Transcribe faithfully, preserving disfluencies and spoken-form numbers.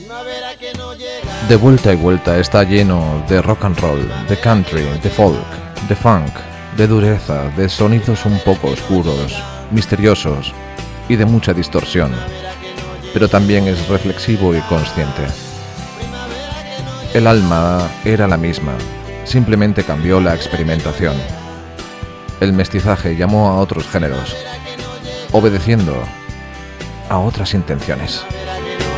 De vuelta y vuelta está lleno de rock and roll, de country, de folk, de funk, de dureza, de sonidos un poco oscuros, misteriosos y de mucha distorsión, pero también es reflexivo y consciente. El alma era la misma, simplemente cambió la experimentación. El mestizaje llamó a otros géneros, obedeciendo a otras intenciones.